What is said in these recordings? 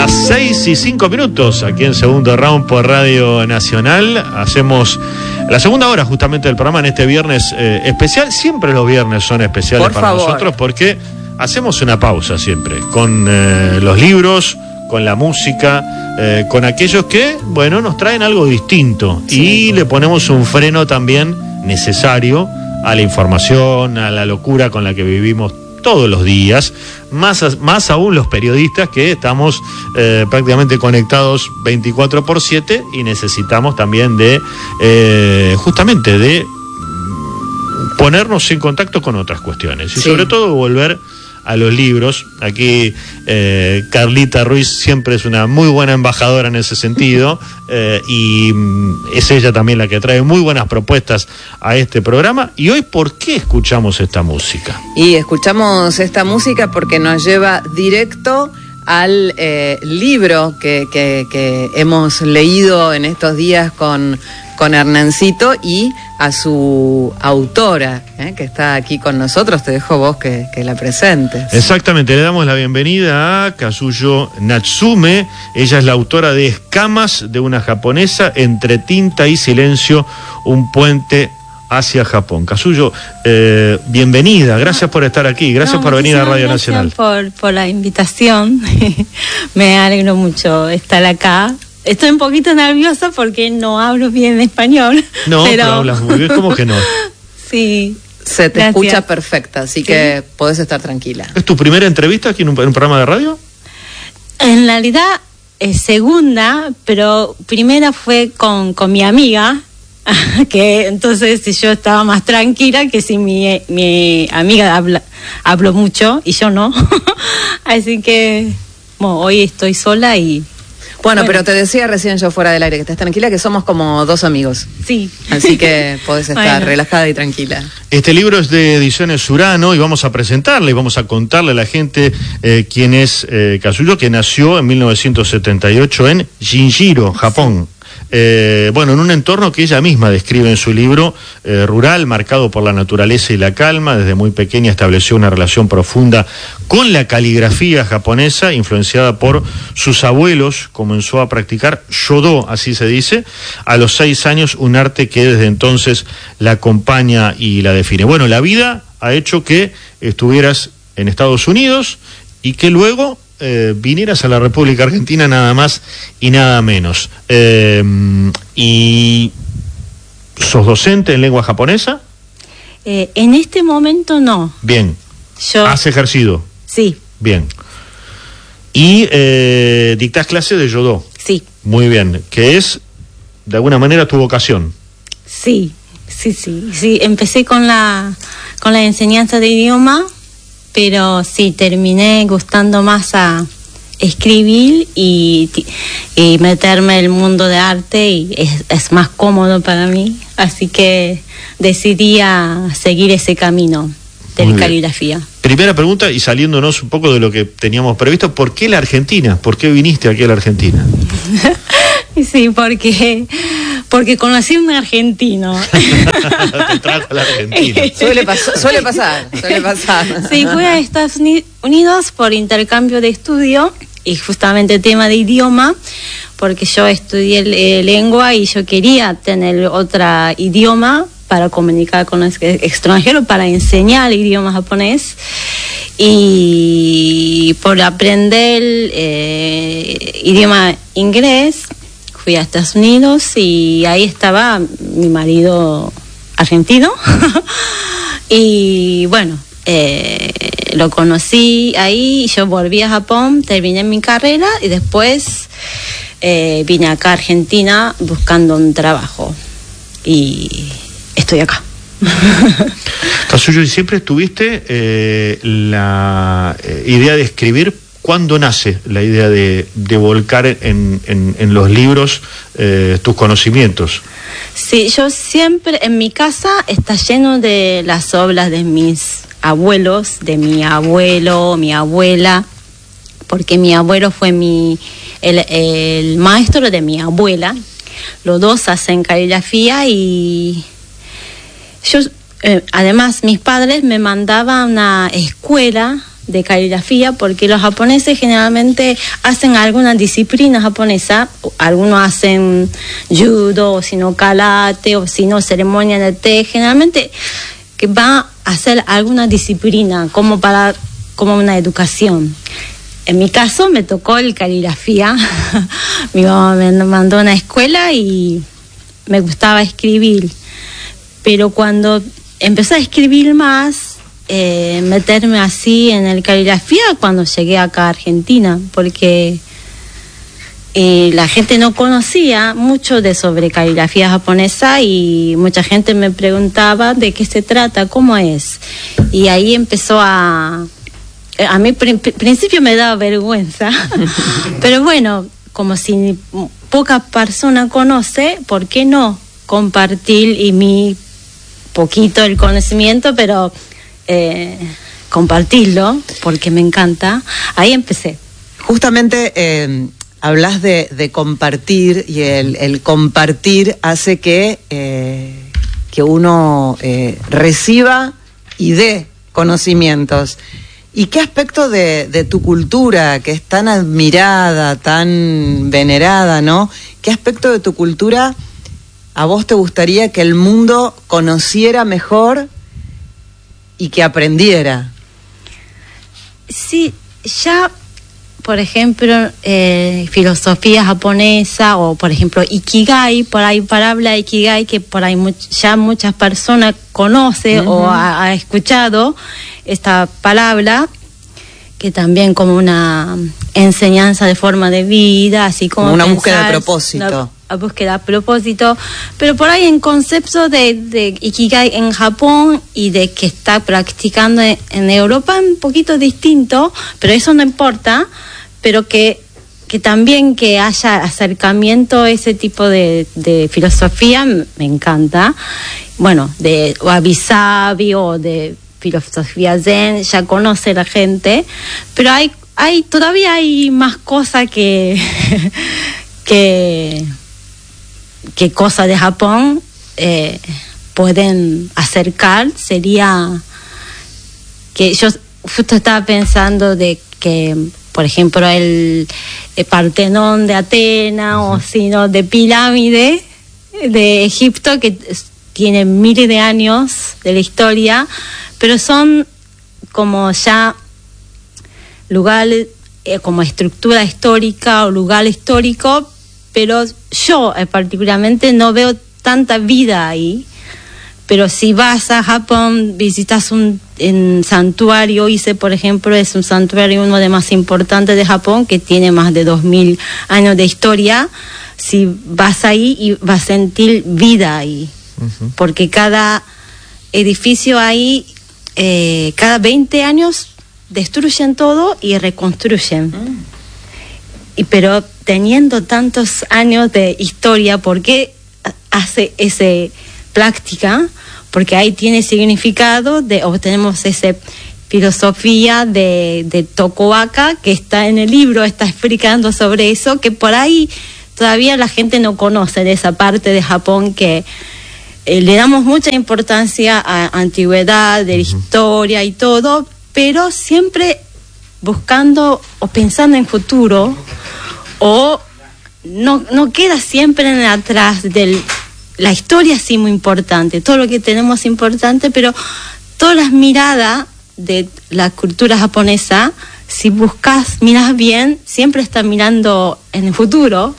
Las 6:05 aquí en Segundo Round por Radio Nacional. Hacemos la segunda hora justamente del programa en este viernes especial. Siempre los viernes son especiales para nosotros porque hacemos una pausa siempre con los libros, con la música, con aquellos que, bueno, nos traen algo distinto. Sí. Y le ponemos un freno también necesario a la información, a la locura con la que vivimos todos los días, más aún los periodistas que estamos prácticamente conectados 24/7 y necesitamos también de justamente de ponernos en contacto con otras cuestiones y sobre todo volver a los libros. Aquí Carlita Ruiz siempre es una muy buena embajadora en ese sentido y es ella también la que trae muy buenas propuestas a este programa. Y hoy, ¿por qué escuchamos esta música? Y escuchamos esta música porque nos lleva directo al libro que hemos leído en estos días con Hernancito y a su autora, que está aquí con nosotros. Te dejo vos que la presentes. Exactamente, le damos la bienvenida a Kazuyo Natsume. Ella es la autora de Escamas de una japonesa, Entre tinta y silencio, un puente hacia Japón. Kazuyo, bienvenida, gracias por estar aquí, gracias por venir a Radio Nacional. Por la invitación, me alegro mucho estar acá. Estoy un poquito nerviosa porque no hablo bien español. No, pero hablas muy bien, ¿cómo que no? Sí. Se te escucha perfecta, así que podés estar tranquila. ¿Es tu primera entrevista aquí en un programa de radio? En realidad es segunda, pero primera fue con mi amiga, que entonces yo estaba más tranquila que si mi amiga habló mucho y yo no. Así que hoy estoy sola y... Bueno, pero te decía recién yo fuera del aire que estés tranquila, que somos como dos amigos. Sí. Así que podés estar relajada y tranquila. Este libro es de Ediciones Urano y vamos a presentarle y vamos a contarle a la gente quién es Kazuyo, que nació en 1978 en Shinjiro, Japón. Bueno, en un entorno que ella misma describe en su libro, rural, marcado por la naturaleza y la calma. Desde muy pequeña estableció una relación profunda con la caligrafía japonesa, influenciada por sus abuelos. Comenzó a practicar Shodo, así se dice, a los 6 años, un arte que desde entonces la acompaña y la define. Bueno, la vida ha hecho que estuvieras en Estados Unidos y que luego vinieras a la República Argentina, nada más y nada menos. ¿Y sos docente en lengua japonesa? En este momento no. Bien. ¿Has ejercido? Sí. Bien. ¿Y dictás clases de Yodo? Sí. Muy bien. ¿Que es, de alguna manera, tu vocación? Sí. Empecé con la enseñanza de idioma, pero sí, terminé gustando más a escribir y meterme en el mundo de arte, y es más cómodo para mí, así que decidí a seguir ese camino de la caligrafía. Primera pregunta, y saliéndonos un poco de lo que teníamos previsto, ¿por qué la Argentina? ¿Por qué viniste aquí a la Argentina? Sí, porque conocí a un argentino. Te trajo la Argentina. Suele pasar. Sí, fui a Estados Unidos por intercambio de estudio y justamente tema de idioma, porque yo estudié lengua y yo quería tener otro idioma para comunicar con los extranjeros, para enseñar el idioma japonés. Y por aprender idioma inglés, fui a Estados Unidos y ahí estaba mi marido argentino. Y bueno, lo conocí ahí, yo volví a Japón, terminé mi carrera y después vine acá a Argentina buscando un trabajo y estoy acá. Kazuyo, ¿y siempre tuviste la idea de escribir? ¿Cuándo nace la idea de volcar en los libros tus conocimientos? Sí, yo siempre, en mi casa está lleno de las obras de mis abuelos, de mi abuelo, mi abuela, porque mi abuelo fue el maestro de mi abuela. Los dos hacen caligrafía y yo, además mis padres me mandaban a una escuela de caligrafía, porque los japoneses generalmente hacen alguna disciplina japonesa, algunos hacen judo, o si no karate, o si no ceremonia de té, generalmente que va a hacer alguna disciplina como una educación. En mi caso me tocó el caligrafía. Mi mamá me mandó a una escuela y me gustaba escribir, pero cuando empecé a escribir más, meterme así en el caligrafía cuando llegué acá a Argentina, porque la gente no conocía mucho sobre caligrafía japonesa y mucha gente me preguntaba de qué se trata, cómo es, y ahí empezó a mí principio me daba vergüenza pero bueno, como si poca persona conoce, ¿por qué no compartir y mi poquito el conocimiento, pero compartirlo, porque me encanta? Ahí empecé. Justamente hablas de compartir, y el compartir hace que uno reciba y dé conocimientos. ¿Y qué aspecto de tu cultura, que es tan admirada, tan venerada, ¿no? ¿Qué aspecto de tu cultura a vos te gustaría que el mundo conociera mejor y que aprendiera? Sí, ya, por ejemplo, filosofía japonesa, o por ejemplo Ikigai, por ahí palabra Ikigai que por ahí ya muchas personas conocen o ha escuchado esta palabra, que también como una enseñanza de forma de vida, así como una búsqueda de propósito. Una búsqueda de propósito, pero por ahí en concepto de Ikigai en Japón y de que está practicando en Europa un poquito distinto, pero eso no importa, pero que también que haya acercamiento a ese tipo de filosofía me encanta. Bueno, de wabi-sabi o de filosofía zen ya conoce la gente, pero todavía hay más cosas que cosas de Japón pueden acercar. Sería que yo justo estaba pensando de que, por ejemplo, el Partenón de Atenas, o sino de pirámide de Egipto, que tiene miles de años de la historia, pero son como ya lugares, como estructura histórica o lugar histórico, pero yo particularmente no veo tanta vida ahí. Pero si vas a Japón, visitas un santuario, Ise, por ejemplo, es un santuario uno de los más importantes de Japón, que tiene más de 2000 años de historia. Si vas ahí y vas a sentir vida ahí, porque cada edificio ahí, cada 20 años destruyen todo y reconstruyen. Pero teniendo tantos años de historia, ¿por qué hace esa práctica? Porque ahí tiene significado, o tenemos esa filosofía de Tokugawa, que está en el libro, está explicando sobre eso, que por ahí todavía la gente no conoce de esa parte de Japón, que le damos mucha importancia a antigüedad, de la historia y todo, pero siempre buscando o pensando en futuro, o no queda siempre en atrás del... La historia sí muy importante, todo lo que tenemos es importante, pero todas las miradas de la cultura japonesa, si miras bien, siempre está mirando en el futuro.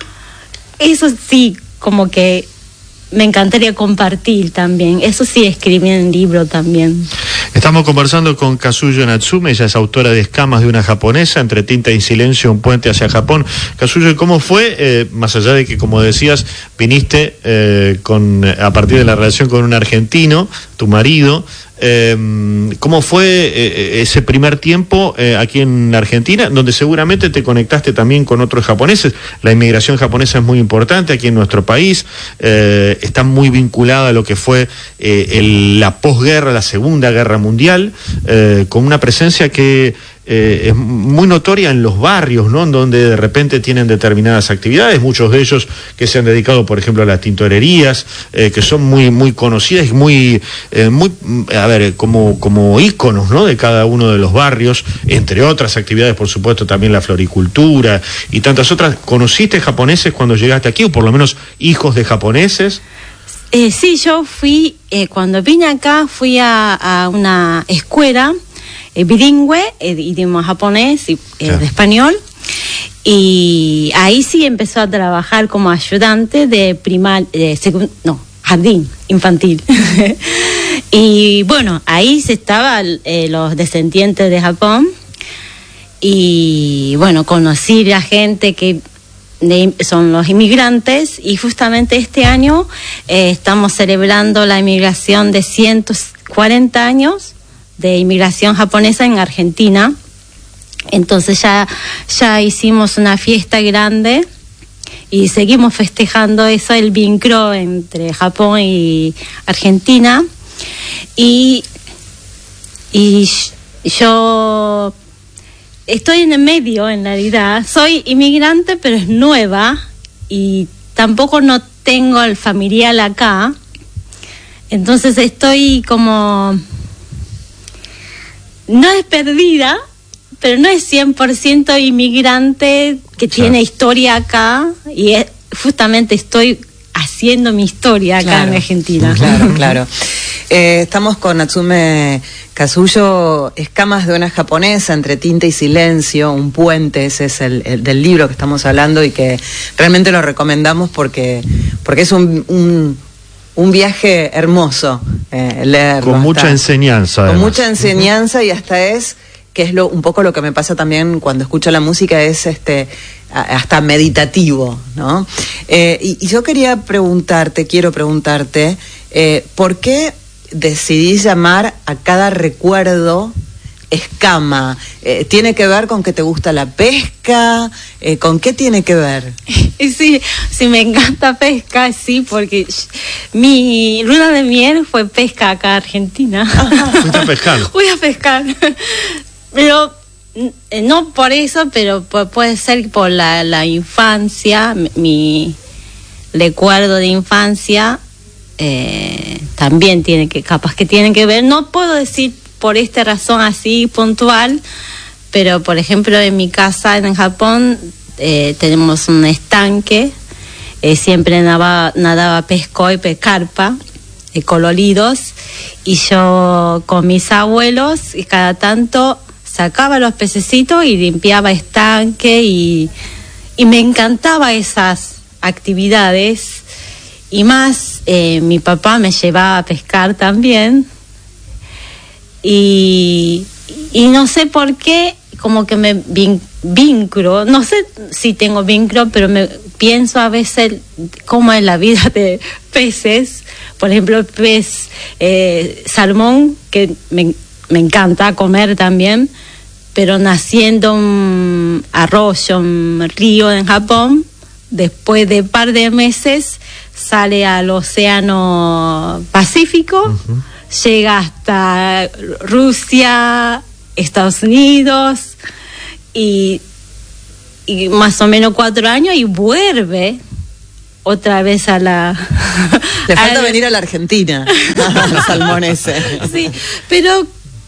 Eso sí, como que me encantaría compartir también. Eso sí, escribí en el libro también. Estamos conversando con Kazuyo Natsume. Ella es autora de Escamas de una japonesa, Entre tinta y silencio, un puente hacia Japón. Kazuyo, ¿cómo fue, más allá de que, como decías, viniste a partir de la relación con un argentino, tu marido, cómo fue ese primer tiempo aquí en Argentina, donde seguramente te conectaste también con otros japoneses? La inmigración japonesa es muy importante aquí en nuestro país, está muy vinculada a lo que fue la posguerra, la Segunda Guerra Mundial, con una presencia que es muy notoria en los barrios, ¿no? En donde de repente tienen determinadas actividades, muchos de ellos que se han dedicado, por ejemplo, a las tintorerías, que son muy conocidas y muy, a ver, como íconos, ¿no? De cada uno de los barrios, entre otras actividades, por supuesto, también la floricultura y tantas otras. ¿Conociste japoneses cuando llegaste aquí, o por lo menos hijos de japoneses? Sí, yo fui, cuando vine acá, fui a una escuela bilingüe, idioma japonés y Claro. de español, y ahí sí empezó a trabajar como ayudante de jardín infantil. Y bueno, ahí se estaban los descendientes de Japón, y bueno, conocí a gente que son los inmigrantes, y justamente este año estamos celebrando la inmigración de 140 años de inmigración japonesa en Argentina. Entonces ya hicimos una fiesta grande y seguimos festejando eso, el vínculo entre Japón y Argentina. Y yo estoy en el medio, en realidad. Soy inmigrante, pero es nueva, y tampoco no tengo el familiar acá. Entonces estoy como... No es perdida, pero no es 100% inmigrante que tiene historia acá, y justamente estoy haciendo mi historia acá en Argentina. Claro. Estamos con Natsume Kazuyo, Escamas de una japonesa, entre tinta y silencio, un puente. Ese es el del libro que estamos hablando, y que realmente lo recomendamos porque es un viaje hermoso leerlo. Con mucha enseñanza. Con además. mucha enseñanza, y hasta que es un poco lo que me pasa también cuando escucho la música, es hasta meditativo, ¿no? Y yo quiero preguntarte, ¿por qué decidís llamar a cada recuerdo escama? ¿Tiene que ver con que te gusta la pesca? ¿Con qué tiene que ver? Sí, me encanta pesca, sí, porque mi luna de miel fue pesca acá en Argentina. Fuiste a pescar. Fui a pescar. Pero no por eso, pero puede ser por la infancia, mi recuerdo de infancia también capaz que tienen que ver. No puedo decir por esta razón así puntual, pero por ejemplo en mi casa en Japón tenemos un estanque, siempre nadaba pescoy, carpa, coloridos, y yo con mis abuelos y cada tanto sacaba los pececitos y limpiaba estanque, y me encantaba esas actividades, y más mi papá me llevaba a pescar también, y no sé por qué, como que me vínculo, no sé si tengo vínculo, pero me pienso a veces cómo es la vida de peces. Por ejemplo, el pez salmón, que me encanta comer también, pero naciendo un arroyo, un río en Japón, después de un par de meses sale al Océano Pacífico, llega hasta Rusia, Estados Unidos, y más o menos 4 años, y vuelve otra vez a la... Le falta venir a la Argentina, los salmones. Sí, pero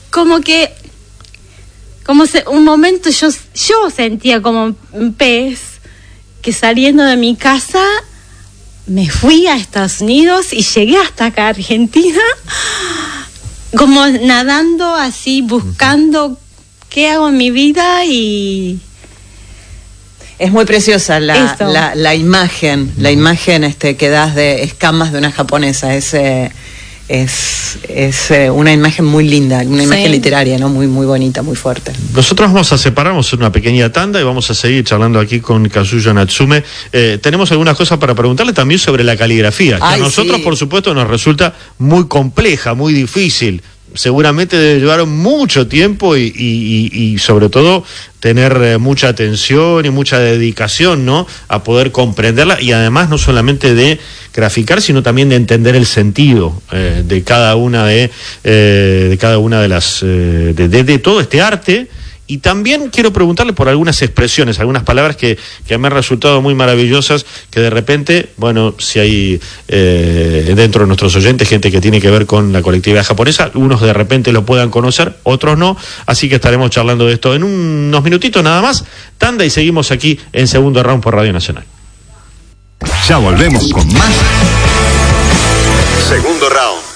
un momento yo sentía como un pez que, saliendo de mi casa, me fui a Estados Unidos y llegué hasta acá a Argentina, como nadando así, buscando qué hago en mi vida. Y es muy preciosa la imagen que das de Escamas de una japonesa. Es una imagen muy linda, una imagen literaria, ¿no? Muy bonita, muy fuerte. Nosotros vamos a separarnos en una pequeña tanda y vamos a seguir charlando aquí con Kazuyo Natsume. Tenemos algunas cosas para preguntarle también sobre la caligrafía, que a nosotros, por supuesto, nos resulta muy compleja, muy difícil. Seguramente debe llevar mucho tiempo y sobre todo tener mucha atención y mucha dedicación, ¿no?, a poder comprenderla, y además no solamente de graficar, sino también de entender el sentido de cada una de las de todo este arte, Y también quiero preguntarle por algunas expresiones, algunas palabras que me han resultado muy maravillosas, que de repente, bueno, si hay dentro de nuestros oyentes gente que tiene que ver con la colectividad japonesa, unos de repente lo puedan conocer, otros no, así que estaremos charlando de esto en unos minutitos nada más, tanda y seguimos aquí en Segundo Round por Radio Nacional. Ya volvemos con más Segundo Round.